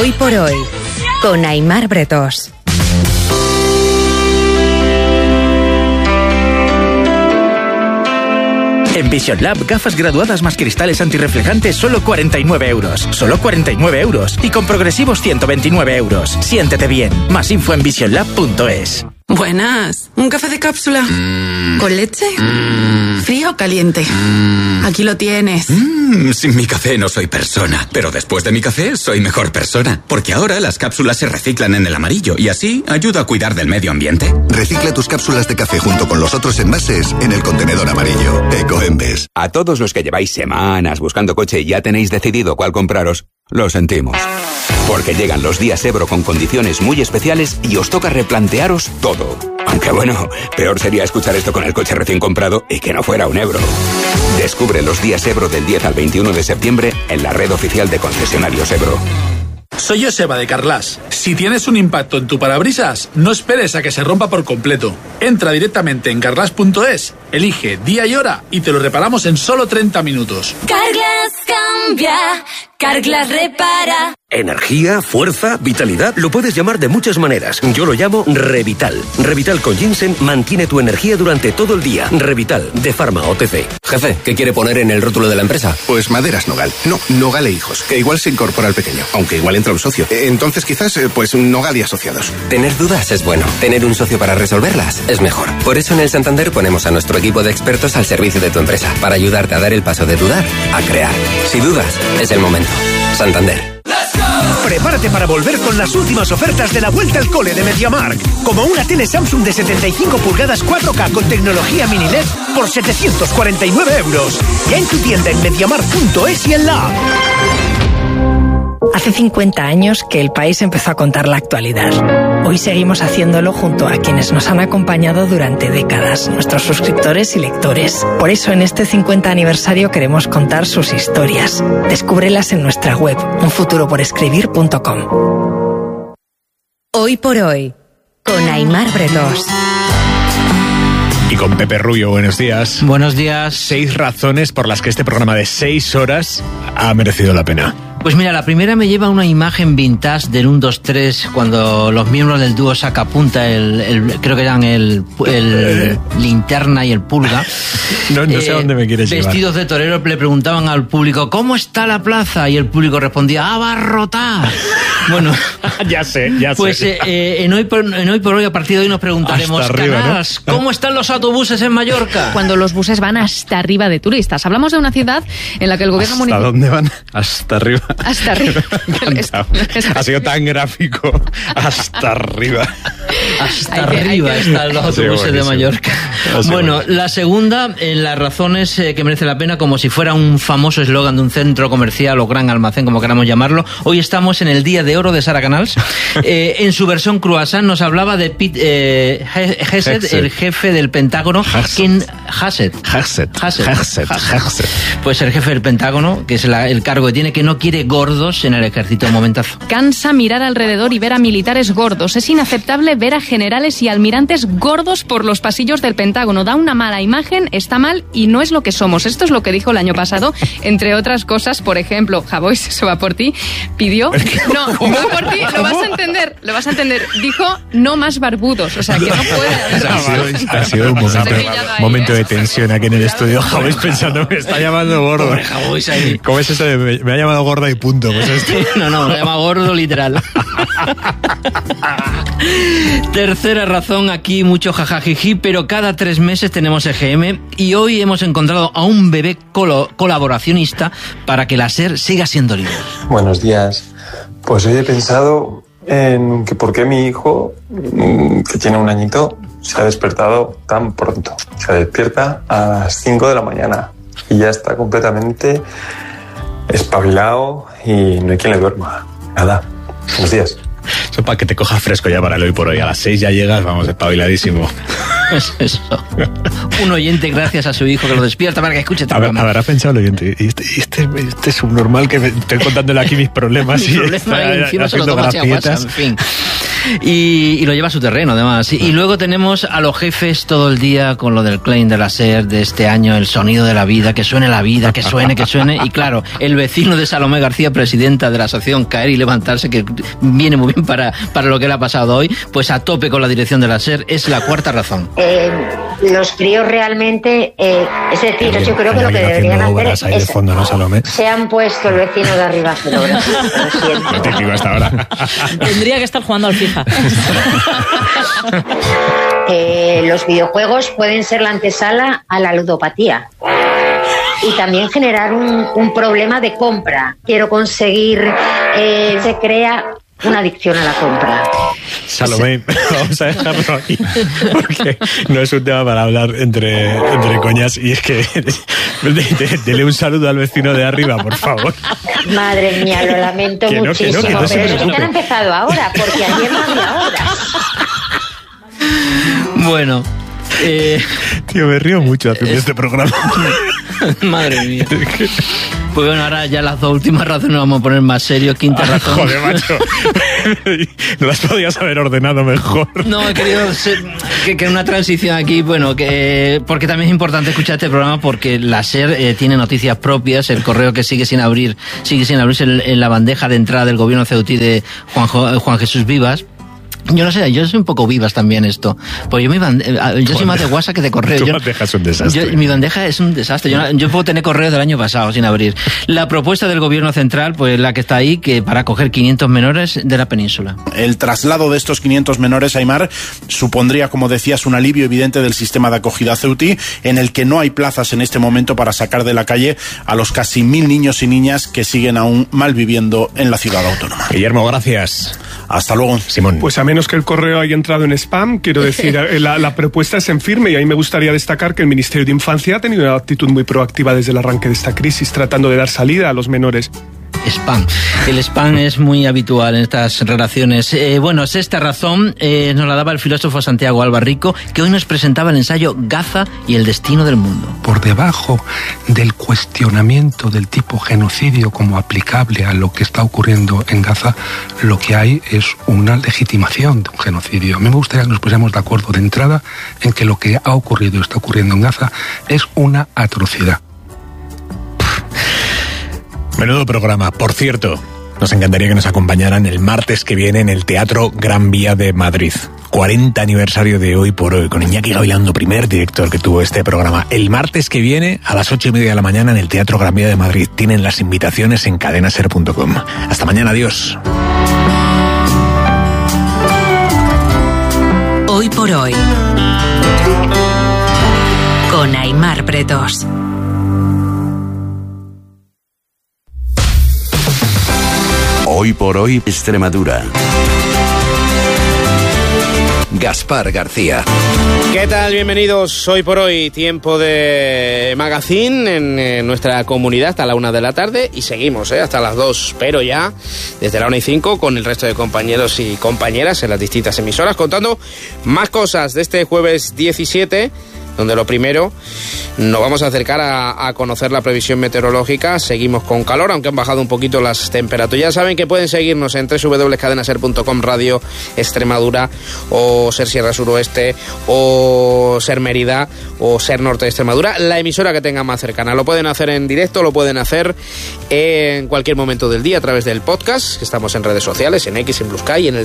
Hoy por hoy, con Aimar Bretos. En Vision Lab, gafas graduadas más cristales antirreflejantes, solo 49 euros. Solo 49 euros. Y con progresivos 129 euros. Siéntete bien. Más info en visionlab.es. Buenas. ¿Un café de cápsula? ¿Con leche? ¿Frío o caliente? Aquí lo tienes. Sin mi café no soy persona, pero después de mi café soy mejor persona, porque ahora las cápsulas se reciclan en el amarillo y así ayuda a cuidar del medio ambiente. Recicla tus cápsulas de café junto con los otros envases en el contenedor amarillo. Ecoembes. A todos los que lleváis semanas buscando coche y ya tenéis decidido cuál compraros, lo sentimos. Porque llegan los días Ebro con condiciones muy especiales y os toca replantearos todo. Aunque bueno, peor sería escuchar esto con el coche recién comprado y que no fuera un Ebro. Descubre los días Ebro del 10 al 21 de septiembre en la red oficial de concesionarios Ebro. Soy Joseba de Carglass. Si tienes un impacto en tu parabrisas, no esperes a que se rompa por completo. Entra directamente en carglass.es, elige día y hora y te lo reparamos en solo 30 minutos. Carglass cambia, Carglass repara. Energía, fuerza, vitalidad, lo puedes llamar de muchas maneras. Yo lo llamo Revital. Revital con ginseng mantiene tu energía durante todo el día. Revital, de Pharma OTC. Jefe, ¿qué quiere poner en el rótulo de la empresa? Pues Maderas Nogal. No, Nogal e Hijos, que igual se incorpora al pequeño, aunque igual entra un socio. Entonces quizás, pues Nogal y Asociados. Tener dudas es bueno. Tener un socio para resolverlas es mejor. Por eso en el Santander ponemos a nuestro equipo de expertos al servicio de tu empresa, para ayudarte a dar el paso de dudar a crear. Si dudas, es el momento. Santander. Prepárate para volver con las últimas ofertas de la vuelta al cole de MediaMarkt. Como una tele Samsung de 75 pulgadas 4K con tecnología mini LED por 749 euros. Ya en tu tienda en MediaMarkt.es y en la app. Hace 50 años que el país empezó a contar la actualidad. Hoy seguimos haciéndolo junto a quienes nos han acompañado durante décadas, nuestros suscriptores y lectores. Por eso en este 50 aniversario queremos contar sus historias. Descúbrelas en nuestra web, unfuturoporescribir.com. Hoy por hoy, con Aimar Bretos. Y con Pepe Rubio, buenos días. Buenos días. 6 razones por las que este programa de 6 horas ha merecido la pena. Pues mira, la primera me lleva una imagen vintage del 1, 2, 3, cuando los miembros del dúo Sacapunta, creo que eran el Linterna y el Pulga. No sé a dónde me quieres llevar. Vestidos de torero le preguntaban al público, ¿cómo está la plaza? Y el público respondía, ¡abarrotada! Bueno, ya sé. Pues en hoy por hoy, a partir de hoy nos preguntaremos, Canals, ¿no? ¿Cómo están los autobuses en Mallorca? Cuando los buses van hasta arriba de turistas. Hablamos de una ciudad en la que el gobierno municipal... ¿Hasta dónde van? Hasta arriba. Hasta arriba. Ha sido tan gráfico. Hasta arriba. Hasta arriba están los autobuses de Mallorca. Bueno, la segunda, en las razones que merece la pena, como si fuera un famoso eslogan de un centro comercial o gran almacén, como queramos llamarlo. Hoy estamos en el Día de Oro de Sara Canals. En su versión croissant nos hablaba de Pete Hegseth, el jefe del Pentágono. Hegseth. Pues el jefe del Pentágono, que es el cargo que tiene, que no quiere gordos en el ejército. Un momentazo. Cansa mirar alrededor y ver a militares gordos. Es inaceptable ver a generales y almirantes gordos por los pasillos del Pentágono. Da una mala imagen, está mal y no es lo que somos. Esto es lo que dijo el año pasado. Entre otras cosas, por ejemplo, Javois, eso va por ti, pidió... No por ti, lo vas a entender. Dijo, no más barbudos. O sea, que no puede... Ha sido un momento de tensión aquí en el estudio. Javois pensando, me está llamando gordo. ¿Cómo es eso de me ha llamado gorda y punto? Pues esto. No, me llama gordo literal. Tercera razón, aquí mucho jajajiji, pero cada 3 meses tenemos EGM y hoy hemos encontrado a un bebé colaboracionista para que la SER siga siendo libre. Buenos días. Pues hoy he pensado en que por qué mi hijo, que tiene 1 añito, se ha despertado tan pronto. Se despierta a las 5 de la mañana y ya está completamente espabilado y no hay quien le duerma. Nada. Buenos días. Eso para que te cojas fresco ya para el hoy por hoy. A las 6 ya llegas, vamos, espabiladísimo. Es eso. Un oyente, gracias a su hijo, que lo despierta para que escuche todo. Habrá pensado el oyente, este subnormal que me estoy contándole aquí mis problemas. Mi problema y encima se lo toma a WhatsApp, en fin. Y lo lleva a su terreno, además. Y luego tenemos a los jefes todo el día con lo del claim de la SER de este año, el sonido de la vida, que suene la vida, que suene. Y claro, el vecino de Salomé García, presidenta de la asociación Caer y Levantarse, que viene muy bien para lo que le ha pasado hoy, pues a tope con la dirección de la SER, es la cuarta razón. Los críos realmente, es decir, yo creo que lo que deberían hacer es de fondo, ¿no, Salomé? Se han puesto el vecino de arriba a hacer obras. No te digo hasta ahora. Tendría que estar jugando al FIFA. Los videojuegos pueden ser la antesala a la ludopatía y también generar un problema de compra. Quiero conseguir, se crea una adicción a la compra. Salomé, vamos a dejarlo aquí, porque no es un tema para hablar entre coñas, y es que dele un saludo al vecino de arriba, por favor. Madre mía, lo lamento muchísimo, pero es que han empezado ahora, porque ayer no había horas. Bueno, tío, me río mucho haciendo este programa. Madre mía. Pues bueno, ahora ya las dos últimas razones vamos a poner más serio. Quinta razón. Joder, macho. No las podías haber ordenado mejor. No, he querido que una transición aquí, bueno, porque también es importante escuchar este programa, porque la SER tiene noticias propias. El correo que sigue sin abrirse en la bandeja de entrada del gobierno ceutí de Juan Jesús Vivas. Yo no sé, yo soy un poco Vivas también esto. Pues yo soy más de WhatsApp que de correo. Tu bandeja es un desastre. Mi bandeja es un desastre. Yo puedo tener correos del año pasado sin abrir. La propuesta del gobierno central, pues la que está ahí, que para acoger 500 menores de la península. El traslado de estos 500 menores, Aimar, supondría, como decías, un alivio evidente del sistema de acogida ceutí, en el que no hay plazas en este momento para sacar de la calle a los casi 1000 niños y niñas que siguen aún malviviendo en la ciudad autónoma. Guillermo, gracias. Hasta luego. Simón. Pues a menos que el correo haya entrado en spam, quiero decir, la propuesta es en firme, y ahí me gustaría destacar que el Ministerio de Infancia ha tenido una actitud muy proactiva desde el arranque de esta crisis, tratando de dar salida a los menores. Spam. El spam es muy habitual en estas relaciones. Bueno, sexta razón nos la daba el filósofo Santiago Albarrico, que hoy nos presentaba el ensayo Gaza y el destino del mundo. Por debajo del cuestionamiento del tipo genocidio como aplicable a lo que está ocurriendo en Gaza, lo que hay es una legitimación de un genocidio. A mí me gustaría que nos pusiéramos de acuerdo de entrada en que lo que ha ocurrido y está ocurriendo en Gaza es una atrocidad. Menudo programa. Por cierto, nos encantaría que nos acompañaran el martes que viene en el Teatro Gran Vía de Madrid. 40 aniversario de Hoy por Hoy, con Iñaki Gavilando, primer director que tuvo este programa. El martes que viene a las 8:30 de la mañana en el Teatro Gran Vía de Madrid. Tienen las invitaciones en cadenaser.com. Hasta mañana, adiós. Hoy por Hoy, con Aimar Bretos. Hoy por Hoy, Extremadura. Gaspar García. ¿Qué tal? Bienvenidos. Hoy por Hoy, tiempo de magazine en nuestra comunidad hasta la 1 de la tarde, y seguimos hasta las 2, pero ya desde la 1:05 con el resto de compañeros y compañeras en las distintas emisoras, contando más cosas de este jueves 17, donde lo primero nos vamos a acercar a conocer la previsión meteorológica. Seguimos con calor, aunque han bajado un poquito las temperaturas. Ya saben que pueden seguirnos en www.cadenaser.com, Radio Extremadura, o Ser Sierra Suroeste, o Ser Mérida, o Ser Norte de Extremadura, la emisora que tengan más cercana. Lo pueden hacer en directo, lo pueden hacer en cualquier momento del día a través del podcast, que estamos en redes sociales, en X, en Blue Sky, en el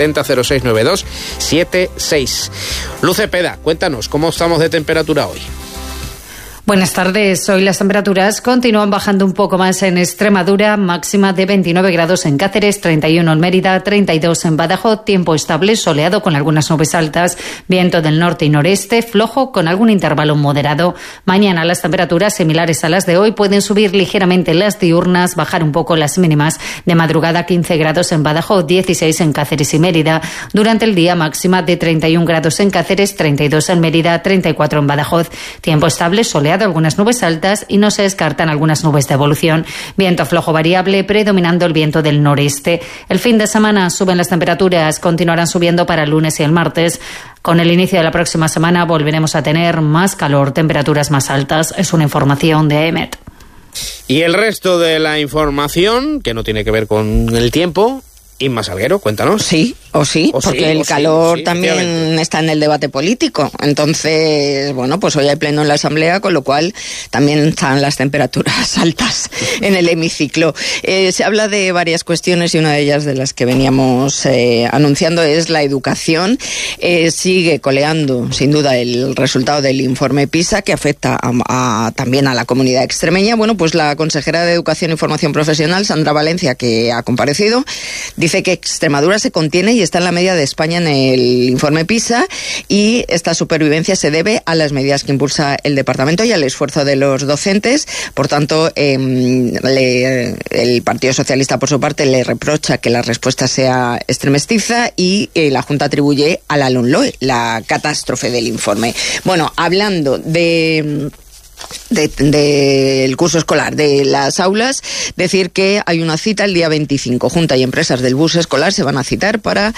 670-0692-76. Luz Cepeda, cuéntanos, ¿cómo estamos de temperatura hoy? Buenas tardes. Hoy las temperaturas continúan bajando un poco más en Extremadura, máxima de 29 grados en Cáceres, 31 en Mérida, 32 en Badajoz, tiempo estable, soleado con algunas nubes altas, viento del norte y noreste, flojo con algún intervalo moderado. Mañana las temperaturas similares a las de hoy, pueden subir ligeramente las diurnas, bajar un poco las mínimas. De madrugada 15 grados en Badajoz, 16 en Cáceres y Mérida. Durante el día máxima de 31 grados en Cáceres, 32 en Mérida, 34 en Badajoz. Tiempo estable, soleado, algunas nubes altas, y no se descartan algunas nubes de evolución. Viento flojo variable, predominando el viento del noreste. El fin de semana suben las temperaturas, continuarán subiendo para el lunes y el martes. Con el inicio de la próxima semana volveremos a tener más calor, temperaturas más altas. Es una información de EMET. Y el resto de la información, que no tiene que ver con el tiempo, Inma Salguero, cuéntanos. Sí, porque el calor también está en el debate político. Entonces, bueno, pues hoy hay pleno en la Asamblea, con lo cual también están las temperaturas altas en el hemiciclo. Se habla de varias cuestiones y una de ellas, de las que veníamos anunciando, es la educación. Sigue coleando, sin duda, el resultado del informe PISA, que afecta también a la comunidad extremeña. Bueno, pues la consejera de Educación y Formación Profesional, Sandra Valencia, que ha comparecido, dice que Extremadura se contiene y está en la media de España en el informe PISA, y esta supervivencia se debe a las medidas que impulsa el departamento y al esfuerzo de los docentes. Por tanto, el Partido Socialista, por su parte, le reprocha que la respuesta sea extremestiza, y la Junta atribuye a la LOMLOE la catástrofe del informe. Bueno, hablando del curso escolar, de las aulas, decir que hay una cita el día 25. Junta y empresas del bus escolar se van a citar para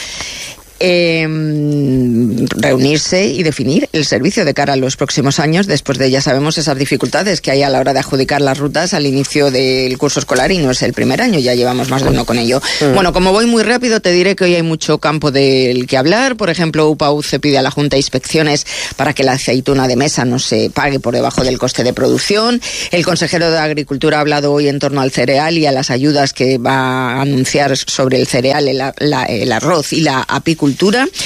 reunirse y definir el servicio de cara a los próximos años, después de, ya sabemos, esas dificultades que hay a la hora de adjudicar las rutas al inicio del curso escolar, y no es el primer año, ya llevamos más de uno con ello. Bueno, como voy muy rápido, te diré que hoy hay mucho campo del que hablar. Por ejemplo, UPAUCE pide a la Junta inspecciones para que la aceituna de mesa no se pague por debajo del coste de producción. El consejero de Agricultura ha hablado hoy en torno al cereal y a las ayudas que va a anunciar sobre el cereal, el arroz y la apicultura.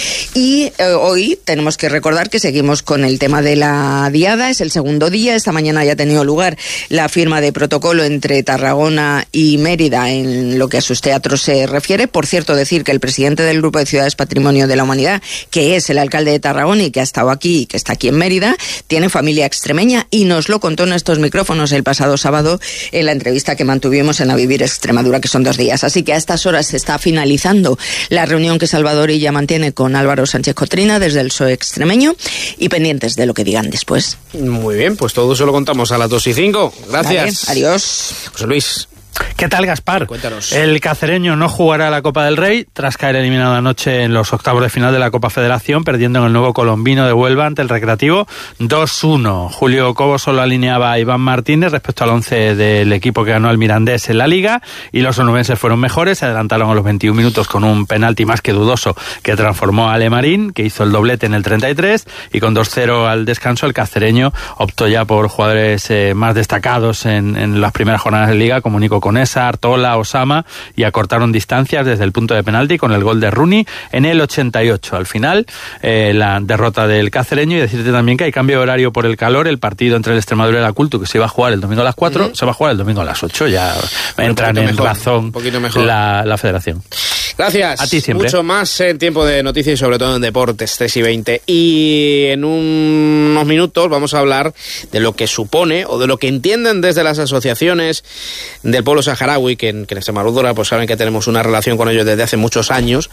Y hoy tenemos que recordar que seguimos con el tema de la diada. Es el segundo día. Esta mañana ya ha tenido lugar la firma de protocolo entre Tarragona y Mérida en lo que a sus teatros se refiere. Por cierto, decir que el presidente del Grupo de Ciudades Patrimonio de la Humanidad, que es el alcalde de Tarragona y que ha estado aquí y que está aquí en Mérida, tiene familia extremeña, y nos lo contó en estos micrófonos el pasado sábado en la entrevista que mantuvimos en A Vivir Extremadura, que son 2 días. Así que a estas horas se está finalizando la reunión que Salvador Illa mantiene con Álvaro Sánchez Cotrina desde el PSOE extremeño, y pendientes de lo que digan después. Muy bien, pues todo eso lo contamos a las 2:05. Gracias. Vale, adiós. José Luis. ¿Qué tal, Gaspar? Cuéntanos. El cacereño no jugará la Copa del Rey tras caer eliminado anoche en los octavos de final de la Copa Federación, perdiendo en el Nuevo Colombino de Huelva ante el Recreativo 2-1. Julio Cobo solo alineaba a Iván Martínez respecto al 11 del equipo que ganó al Mirandés en la Liga, y los onubenses fueron mejores. Se adelantaron a los 21 minutos con un penalti más que dudoso que transformó a Ale Marín, que hizo el doblete en el 33, y con 2-0 al descanso el cacereño optó ya por jugadores más destacados en las primeras jornadas de Liga, como Nico Conesa, Artola, Osama, y acortaron distancias desde el punto de penalti con el gol de Rooney en el 88. Al final, la derrota del cacereño. Y decirte también que hay cambio de horario por el calor. El partido entre el Extremadura y la Cultu, que se iba a jugar el domingo a las 4, se va a jugar el domingo a las 8. Ya entran en razón la federación. Gracias. A ti siempre. Mucho más en tiempo de noticias y sobre todo en deportes, 3:20. Y en unos minutos vamos a hablar de lo que supone o de lo que entienden desde las asociaciones del pueblo saharaui, que en Extremadura pues saben que tenemos una relación con ellos desde hace muchos años.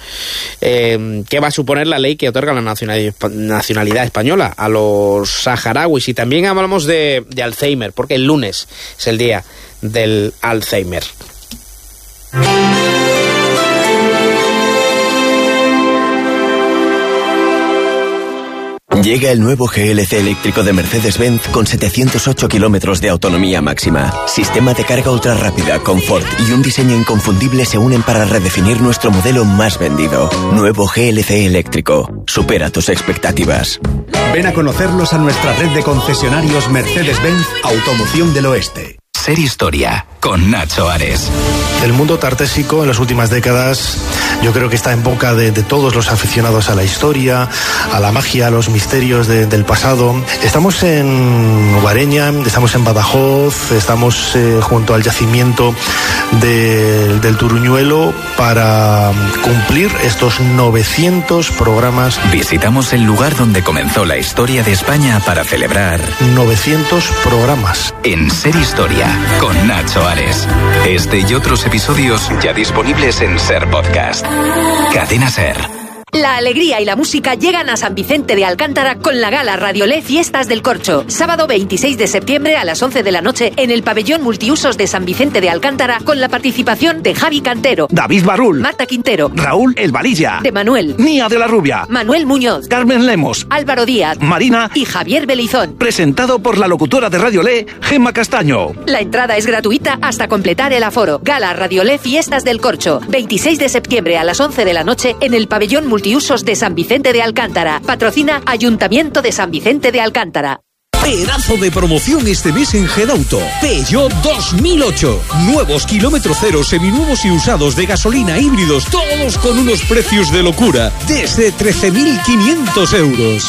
¿Qué va a suponer la ley que otorga la nacionalidad española a los saharauis? Y también hablamos de Alzheimer, porque el lunes es el día del Alzheimer. Llega el nuevo GLC eléctrico de Mercedes-Benz con 708 kilómetros de autonomía máxima. Sistema de carga ultra rápida, confort y un diseño inconfundible se unen para redefinir nuestro modelo más vendido. Nuevo GLC eléctrico. Supera tus expectativas. Ven a conocerlos a nuestra red de concesionarios Mercedes-Benz Automoción del Oeste. Ser Historia, con Nacho Ares. El mundo tartésico en las últimas décadas yo creo que está en boca de todos los aficionados a la historia, a la magia, a los misterios del pasado. Estamos en Guareña, estamos en Badajoz, estamos junto al yacimiento del Turuñuelo para cumplir estos 900 programas. Visitamos el lugar donde comenzó la historia de España para celebrar 900 programas. En Ser Historia, con Nacho Ares. Este y otros episodios ya disponibles en Ser Podcast. Cadena Ser. La alegría y la música llegan a San Vicente de Alcántara con la gala Radiolé Fiestas del Corcho. Sábado 26 de septiembre a las 11 de la noche en el pabellón multiusos de San Vicente de Alcántara con la participación de Javi Cantero, David Barrul, Marta Quintero, Raúl El Valilla, de Manuel, Nia de la Rubia, Manuel Muñoz, Carmen Lemos, Álvaro Díaz, Marina y Javier Belizón. Presentado por la locutora de Radiolé, Gemma Castaño. La entrada es gratuita hasta completar el aforo. Gala Radiolé Fiestas del Corcho. 26 de septiembre a las 11 de la noche en el pabellón multiusos de San Vicente de Alcántara. Patrocina Ayuntamiento de San Vicente de Alcántara. Pedazo de promoción este mes en Gedauto. Peugeot 2008. Nuevos kilómetro cero, seminuevos y usados de gasolina, híbridos, todos con unos precios de locura. Desde 13.500 euros.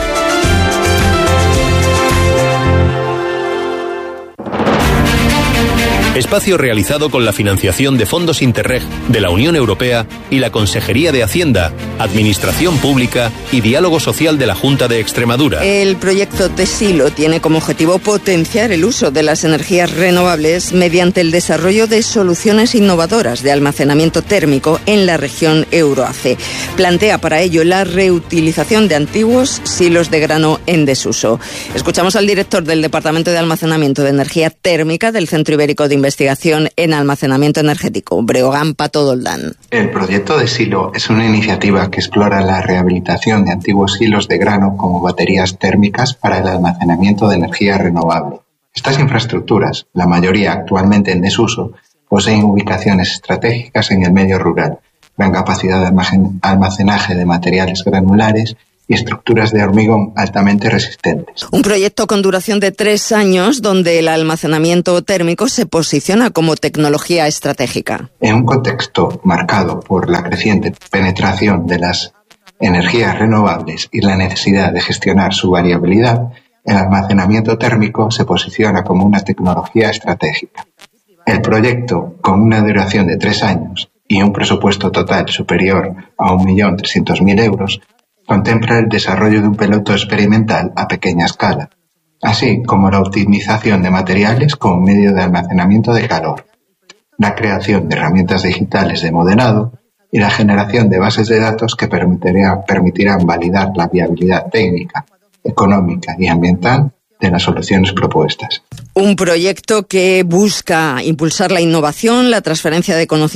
Espacio realizado con la financiación de fondos Interreg, de la Unión Europea y la Consejería de Hacienda, Administración Pública y Diálogo Social de la Junta de Extremadura. El proyecto Tesilo tiene como objetivo potenciar el uso de las energías renovables mediante el desarrollo de soluciones innovadoras de almacenamiento térmico en la región Euroace. Plantea para ello la reutilización de antiguos silos de grano en desuso. Escuchamos al director del Departamento de Almacenamiento de Energía Térmica del Centro Ibérico de Investigación en Almacenamiento Energético, Breogán Pato Doldán. El proyecto de silo es una iniciativa que explora la rehabilitación de antiguos silos de grano como baterías térmicas para el almacenamiento de energía renovable. Estas infraestructuras, la mayoría actualmente en desuso, poseen ubicaciones estratégicas en el medio rural, gran capacidad de almacenaje de materiales granulares y estructuras de hormigón altamente resistentes. Un proyecto con duración de 3 años donde el almacenamiento térmico se posiciona como tecnología estratégica. En un contexto marcado por la creciente penetración de las energías renovables y la necesidad de gestionar su variabilidad, el almacenamiento térmico se posiciona como una tecnología estratégica. El proyecto, con una duración de 3 años y un presupuesto total superior a 1.300.000 euros, contempla el desarrollo de un piloto experimental a pequeña escala, así como la optimización de materiales como medio de almacenamiento de calor, la creación de herramientas digitales de modelado y la generación de bases de datos que permitirán validar la viabilidad técnica, económica y ambiental de las soluciones propuestas. Un proyecto que busca impulsar la innovación, la transferencia de conocimientos